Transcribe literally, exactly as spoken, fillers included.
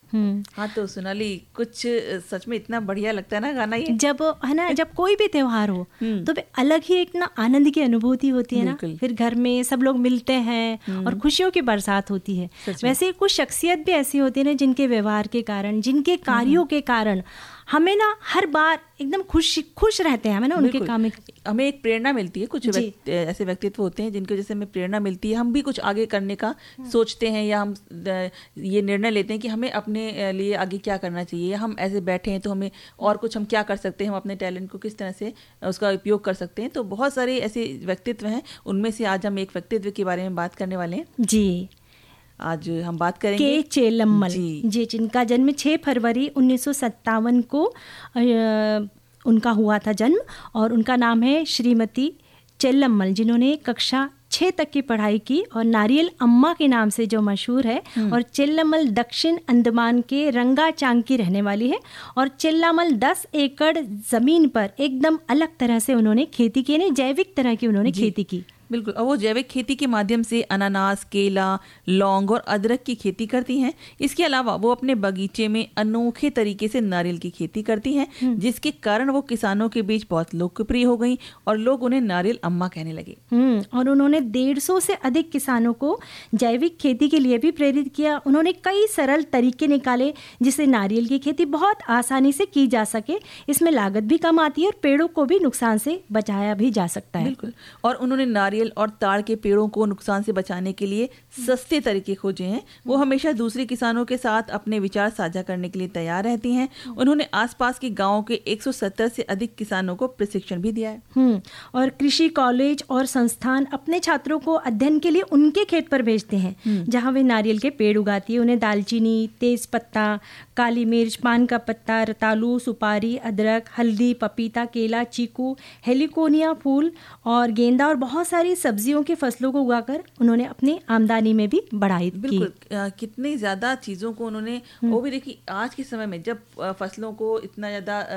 हाँ, तो सोनाली कुछ सच में इतना बढ़िया लगता है ना गाना ये, जब है ना, जब कोई भी त्योहार हो तो अलग ही एक ना आनंद की अनुभूति होती है ना, फिर घर में सब लोग मिलते हैं और खुशियों की बरसात होती है। वैसे कुछ शख्सियत भी ऐसी होती है ना, जिनके व्यवहार के कारण, जिनके कार्यों के कारण हमें ना हर बार एकदम खुश खुश रहते हैं, हमें ना उनके काम में हमें एक प्रेरणा मिलती है। कुछ व्यक्ति, ऐसे व्यक्तित्व होते हैं जिनकी वजह से हमें प्रेरणा मिलती है, हम भी कुछ आगे करने का सोचते हैं, या हम ये निर्णय लेते हैं कि हमें अपने लिए आगे क्या करना चाहिए। हम ऐसे बैठे हैं तो हमें और कुछ हम क्या कर सकते हैं, हम अपने टैलेंट को किस तरह से उसका उपयोग कर सकते हैं। तो बहुत सारे ऐसे व्यक्तित्व हैं, उनमें से आज हम एक व्यक्तित्व के बारे में बात करने वाले हैं। जी, आज हम बात करेंगे के चेल्लम्मल जी, जी जिनका जन्म छह फरवरी उन्नीस सौ सत्तावन को आ, उनका हुआ था जन्म, और उनका नाम है श्रीमती चेल्लम्मल, जिन्होंने कक्षा छः तक की पढ़ाई की और नारियल अम्मा के नाम से जो मशहूर है। और चेल्लम्मल दक्षिण अंडमान के रंगाचांग की रहने वाली है, और चेल्लामल दस एकड़ ज़मीन पर एकदम अलग तरह से उन्होंने खेती की, नहीं जैविक तरह की उन्होंने खेती की। बिल्कुल, और वो जैविक खेती के माध्यम से अनानास, केला, लौंग और अदरक की खेती करती हैं। इसके अलावा वो अपने बगीचे में अनोखे तरीके से नारियल की खेती करती हैं, जिसके कारण वो किसानों के बीच बहुत लोकप्रिय हो गई और लोग उन्हें नारियल अम्मा कहने लगे। हम्म और उन्होंने डेढ़ सौ से अधिक किसानों को जैविक खेती के लिए भी प्रेरित किया। उन्होंने कई सरल तरीके निकाले जिससे नारियल की खेती बहुत आसानी से की जा सके। इसमें लागत भी कम आती है और पेड़ों को भी नुकसान से बचाया भी जा सकता है। बिल्कुल, और उन्होंने नारियल और ताड़ के पेड़ों को नुकसान से बचाने के लिए सस्ते तरीके खोजे हैं। वो हमेशा दूसरे किसानों के साथ अपने विचार साझा करने के लिए तैयार रहती हैं। उन्होंने आसपास के गांवों के एक सौ सत्तर से अधिक किसानों को प्रशिक्षण भी दिया है। हम्म और कृषि कॉलेज और संस्थान अपने छात्रों को अध्ययन के लिए उनके खेत पर भेजते हैं, जहां वे नारियल के पेड़ उगाती है। उन्हें दालचीनी, तेज पत्ता, काली मिर्च, पान का पत्ता, रतालू, सुपारी, अदरक, हल्दी, पपीता, केला, चीकू, हेलिकोनिया फूल और गेंदा और बहुत सारी सब्जियों की फसलों को उगाकर उन्होंने अपनी आमदनी में भी बढ़ाई की। बिल्कुल, कितनी ज्यादा चीजों को उन्होंने, वो भी देखिए आज के समय में जब फसलों को इतना ज्यादा